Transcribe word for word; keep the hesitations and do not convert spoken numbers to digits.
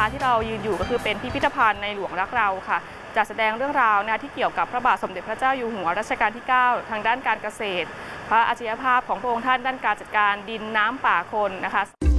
นะคะที่เรายืนอยู่ก็คือเป็นพิพิธภัณฑ์ในหลวงรักเราค่ะจัดแสดงเรื่องราวนะที่เกี่ยวกับพระบาทสมเด็จพระเจ้าอยู่หัวรัชกาลที่เก้าทางด้านการเกษตรพระอัจฉริยภาพของพระองค์ท่านด้านการจัดการดินน้ำป่าคนนะคะ